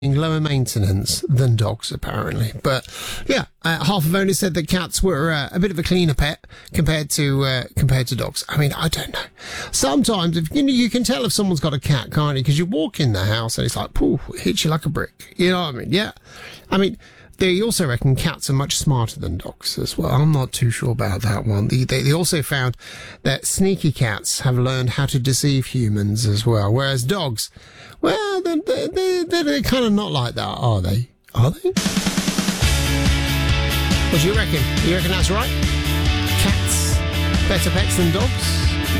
lower maintenance than dogs, apparently. But yeah, half of owners said that cats were a bit of a cleaner pet compared to dogs. I mean, I don't know. Sometimes if you can tell if someone's got a cat, can't you? Because you walk in the house and it's like, poof, it hits you like a brick. You know what I mean? Yeah. I mean, they also reckon cats are much smarter than dogs as well. I'm not too sure about that one. They also found that sneaky cats have learned how to deceive humans as well, whereas dogs, well, they're kind of not like that, are they? Are they? What do you reckon? You reckon that's right? Cats better pets than dogs?